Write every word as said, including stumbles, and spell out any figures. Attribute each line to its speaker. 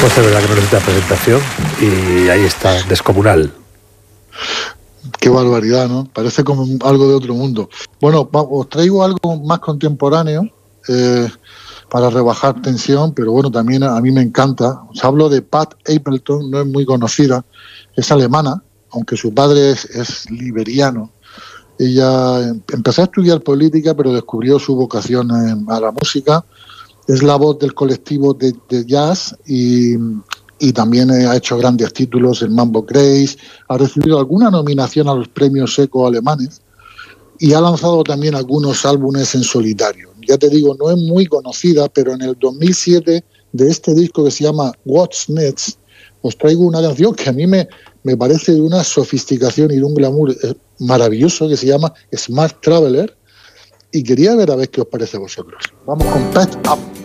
Speaker 1: voz de verdad que no necesita presentación y ahí está, Descomunal.
Speaker 2: Qué barbaridad, ¿no? Parece como algo de otro mundo. Bueno, os traigo algo más contemporáneo eh, para rebajar tensión, pero bueno, también a mí me encanta. Os hablo de Pat Appleton, no es muy conocida, es alemana, aunque su padre es, es liberiano. Ella empezó a estudiar política, pero descubrió su vocación a la música. Es la voz del colectivo de, de jazz y, y también ha hecho grandes títulos en Mambo Grace, ha recibido alguna nominación a los premios ECO alemanes y ha lanzado también algunos álbumes en solitario. Ya te digo, no es muy conocida, pero en el dos mil siete, de este disco que se llama What's Next, os traigo una canción que a mí me, me parece de una sofisticación y de un glamour maravilloso, que se llama Smart Traveler, y quería ver a ver qué os parece a vosotros. Vamos con Pet Up.